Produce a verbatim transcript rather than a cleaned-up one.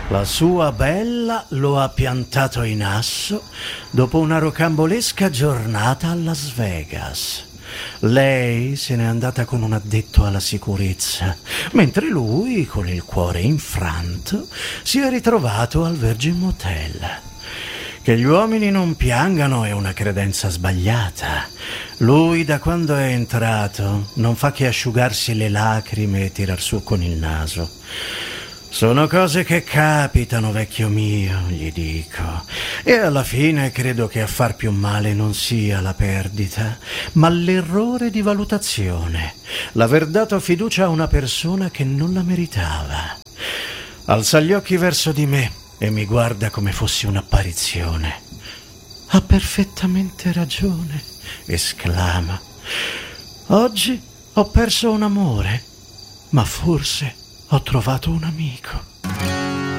La sua bella lo ha piantato in asso dopo una rocambolesca giornata a Las Vegas. Lei se n'è andata con un addetto alla sicurezza, mentre lui, con il cuore infranto, si è ritrovato al Virgin Motel. Che gli uomini non piangano è una credenza sbagliata. Lui, da quando è entrato, non fa che asciugarsi le lacrime e tirar su con il naso. Sono cose che capitano, vecchio mio, gli dico. E alla fine credo che a far più male non sia la perdita, ma l'errore di valutazione. L'aver dato fiducia a una persona che non la meritava. Alza gli occhi verso di me e mi guarda come fossi un'apparizione. Ha perfettamente ragione, esclama. Oggi ho perso un amore, ma forse ho trovato un amico.